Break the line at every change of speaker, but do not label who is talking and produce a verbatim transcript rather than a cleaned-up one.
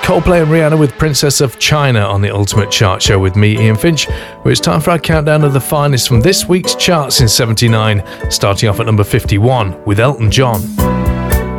Coldplay and Rihanna with Princess of China on the Ultimate Chart Show with me, Ian Finch, where it's time for our countdown of the finest from this week's charts in seventy-nine, starting off at number fifty-one with Elton John.